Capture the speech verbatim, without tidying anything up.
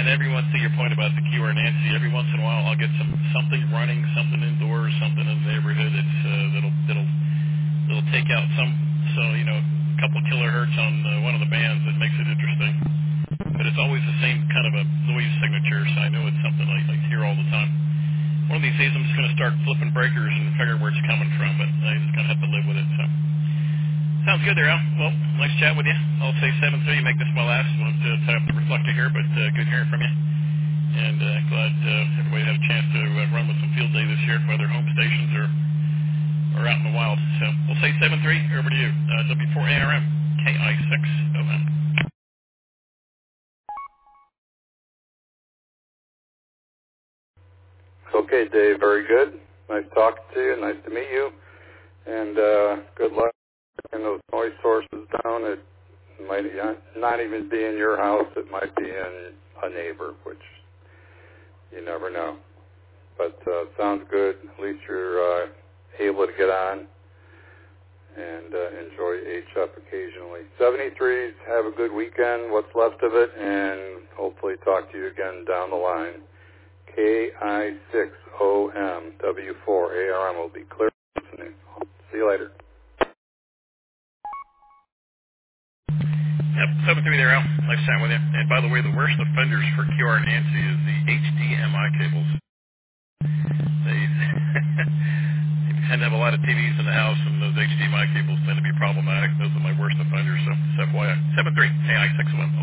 and every once to your point about the Q R Nancy, every once in a while I'll get some something running, something indoors, something in the neighborhood that's uh, that'll that'll that'll take out some so you know a couple kilohertz on uh, one of the bands that makes it interesting. But it's always the same kind of a noise signature, so I know it's something I, I hear all the time. One of these days I'm just going to start flipping breakers and figure where it's coming from, but I'm just going to have to live with it. So sounds good there, Al. Well, nice chat with you. I'll say seven three. Make this my last. I want to tie up the reflector here, but uh, good hearing from you. And uh, glad uh, everybody had a chance to uh, run with some field day this year, whether home stations or, or out in the wild. So we'll say seven three. Over to you. Uh, W four A R M, K I six O M. Okay, Dave, very good. Nice talking to you. Nice to meet you. And uh, good luck getting those noise sources down. It might not even be in your house. It might be in a neighbor, which you never know. But uh, sounds good. At least you're uh, able to get on and uh, enjoy H up occasionally. seventy-threes, have a good weekend, what's left of it, and hopefully talk to you again down the line. K I six O M, W four A R M will be clear listening. See you later. Yep, seven three there, Al. Nice chatting with you. And by the way, the worst offenders for Q R Nancy is the H D M I cables. They, they tend to have a lot of T Vs in the house, and those H D M I cables tend to be problematic. Those are my worst offenders, so F Y I. seven three, K I six O M.